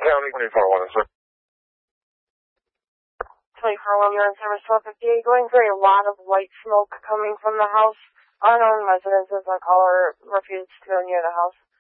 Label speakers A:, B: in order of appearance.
A: County 24-1, sir.
B: 24-1, you're on service 1258, going through a lot of white smoke coming from the house. Unknown residences on caller refused to go near the house.